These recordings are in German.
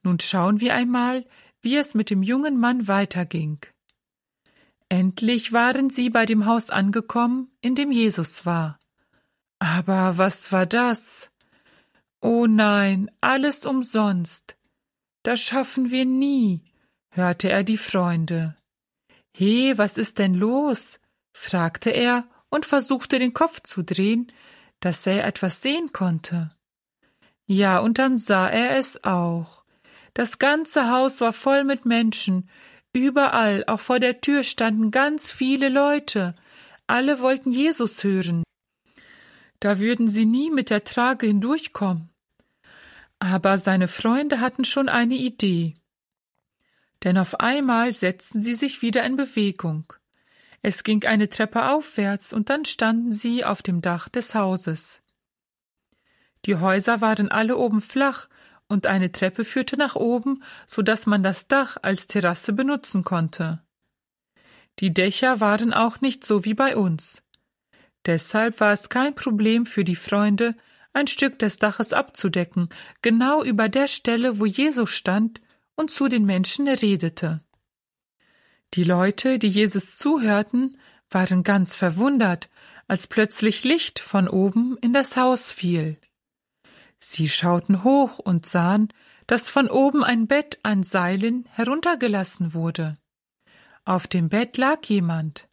Nun schauen wir einmal, wie es mit dem jungen Mann weiterging. Endlich waren sie bei dem Haus angekommen, in dem Jesus war. Aber was war das? Oh nein, alles umsonst. Das schaffen wir nie, hörte er die Freunde. »He, was ist denn los?« fragte er und versuchte den Kopf zu drehen, dass er etwas sehen konnte. Ja, und dann sah er es auch. Das ganze Haus war voll mit Menschen. Überall, auch vor der Tür, standen ganz viele Leute. Alle wollten Jesus hören. Da würden sie nie mit der Trage hindurchkommen. Aber seine Freunde hatten schon eine Idee. Denn auf einmal setzten sie sich wieder in Bewegung. Es ging eine Treppe aufwärts und dann standen sie auf dem Dach des Hauses. Die Häuser waren alle oben flach und eine Treppe führte nach oben, so dass man das Dach als Terrasse benutzen konnte. Die Dächer waren auch nicht so wie bei uns. Deshalb war es kein Problem für die Freunde, ein Stück des Daches abzudecken, genau über der Stelle, wo Jesus stand und zu den Menschen redete. Die Leute, die Jesus zuhörten, waren ganz verwundert, als plötzlich Licht von oben in das Haus fiel. Sie schauten hoch und sahen, dass von oben ein Bett an Seilen heruntergelassen wurde. Auf dem Bett lag jemand.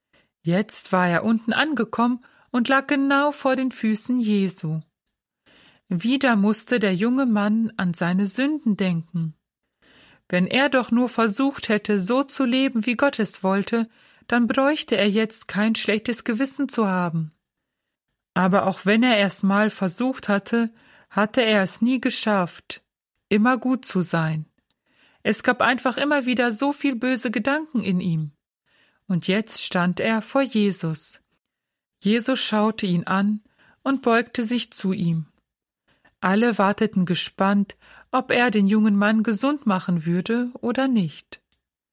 Jetzt war er unten angekommen und lag genau vor den Füßen Jesu. Wieder musste der junge Mann an seine Sünden denken. Wenn er doch nur versucht hätte, so zu leben, wie Gott es wollte, dann bräuchte er jetzt kein schlechtes Gewissen zu haben. Aber auch wenn er erst mal versucht hatte, hatte er es nie geschafft, immer gut zu sein. Es gab einfach immer wieder so viel böse Gedanken in ihm. Und jetzt stand er vor Jesus. Jesus schaute ihn an und beugte sich zu ihm. Alle warteten gespannt, ob er den jungen Mann gesund machen würde oder nicht.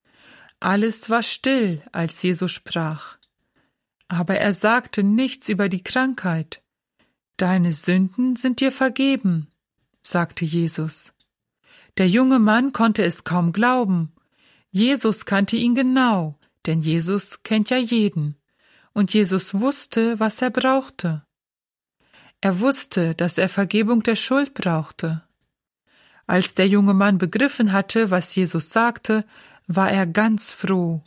Alles war still, als Jesus sprach. Aber er sagte nichts über die Krankheit. »Deine Sünden sind dir vergeben«, sagte Jesus. Der junge Mann konnte es kaum glauben. Jesus kannte ihn genau, denn Jesus kennt ja jeden. Und Jesus wusste, was er brauchte. Er wusste, dass er Vergebung der Schuld brauchte. Als der junge Mann begriffen hatte, was Jesus sagte, war er ganz froh.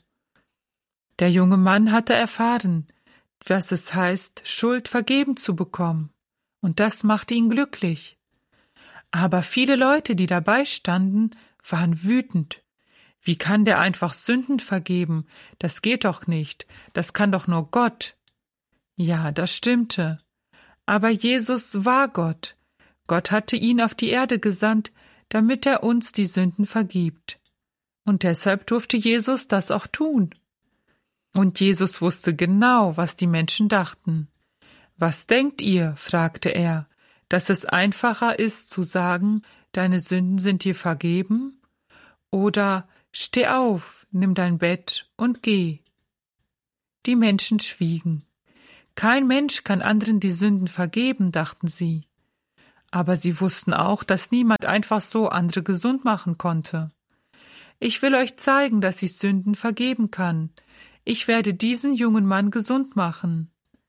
Der junge Mann hatte erfahren, was es heißt, Schuld vergeben zu bekommen. Und das machte ihn glücklich. Aber viele Leute, die dabei standen, waren wütend. Wie kann der einfach Sünden vergeben? Das geht doch nicht. Das kann doch nur Gott. Ja, das stimmte. Aber Jesus war Gott. Gott hatte ihn auf die Erde gesandt, damit er uns die Sünden vergibt. Und deshalb durfte Jesus das auch tun. Und Jesus wusste genau, was die Menschen dachten. »Was denkt ihr?« fragte er, »dass es einfacher ist zu sagen, deine Sünden sind dir vergeben? Oder steh auf, nimm dein Bett und geh?« Die Menschen schwiegen. Kein Mensch kann anderen die Sünden vergeben, dachten sie. Aber sie wussten auch, dass niemand einfach so andere gesund machen konnte. »Ich will euch zeigen, dass ich Sünden vergeben kann. Ich werde diesen jungen Mann gesund machen.«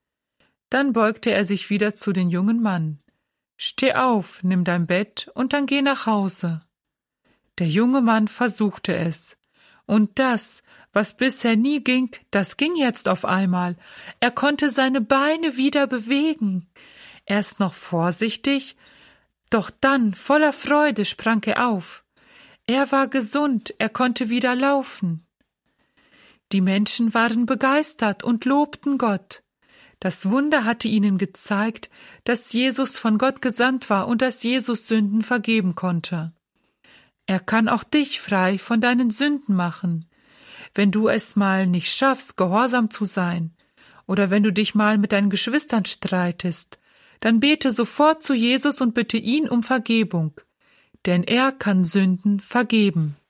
Dann beugte er sich wieder zu dem jungen Mann. »Steh auf, nimm dein Bett und dann geh nach Hause.« Der junge Mann versuchte es. Und das, was bisher nie ging, das ging jetzt auf einmal. Er konnte seine Beine wieder bewegen. Erst noch vorsichtig, doch dann, voller Freude, sprang er auf. Er war gesund, er konnte wieder laufen. Die Menschen waren begeistert und lobten Gott. Das Wunder hatte ihnen gezeigt, dass Jesus von Gott gesandt war und dass Jesus Sünden vergeben konnte. Er kann auch dich frei von deinen Sünden machen. Wenn du es mal nicht schaffst, gehorsam zu sein, oder wenn du dich mal mit deinen Geschwistern streitest, dann bete sofort zu Jesus und bitte ihn um Vergebung, denn er kann Sünden vergeben.